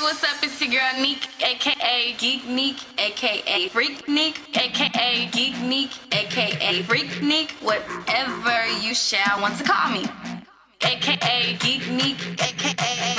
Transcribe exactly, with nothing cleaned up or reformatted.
what's up? It's your girl Neek, aka Geek Neek, aka Freak Neek, aka Geek Neek, aka Freak Neek, whatever you shall want to call me. A K A Geek Neek, A K A